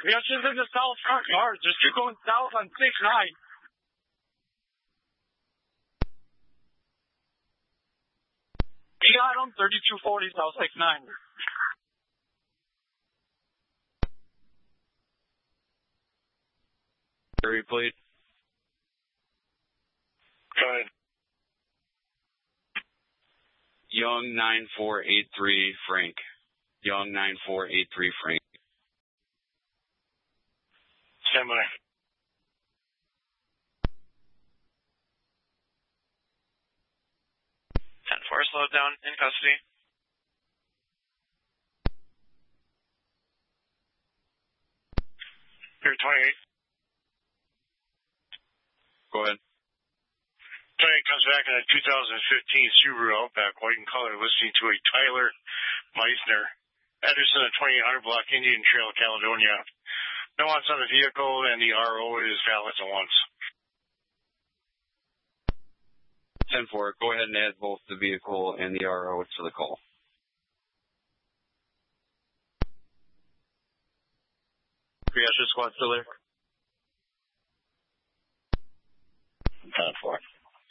We got just in the south front yard. Just keep going south on 6-9. We got him 3240 south 6-9. Hurry, please. Go ahead. Young 9483 Frank. Young 9483 Frank. Stand by. Slowed down in custody. Here, 28. Go ahead. 28 comes back in a 2015 Subaru Outback, white in color, listening to a Tyler Meissner. Address in the 2800 block, Indian Trail, Caledonia. No wants on the vehicle, and the RO is valid at once. 10-4, go ahead and add both the vehicle and the RO to the call. Triage squad still there? 10-4.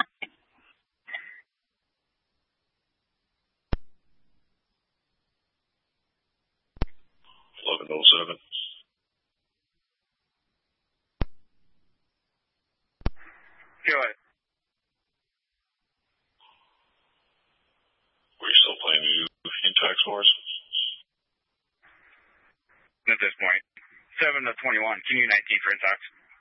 $1107. Go ahead. Were you still playing in tax force? At this point. 7 to 21. Can you 19 for Intox?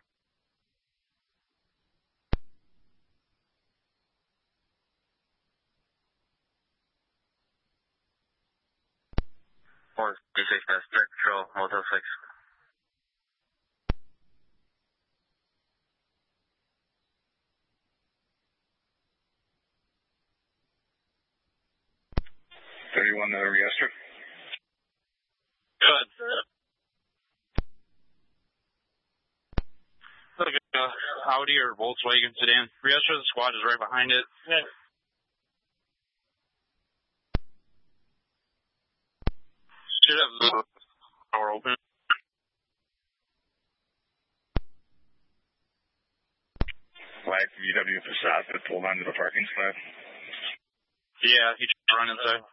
Or D6 Central, Motel 6. Reester. Good. Like Audi or Volkswagen sedan. Reester, the squad is right behind it. Yeah. Should have the door open. Black VW Passat that pulled onto the parking spot. Yeah, he should run inside.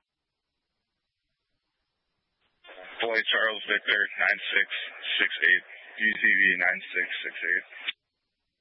Floyd Charles Victor 9668. GCV 9668.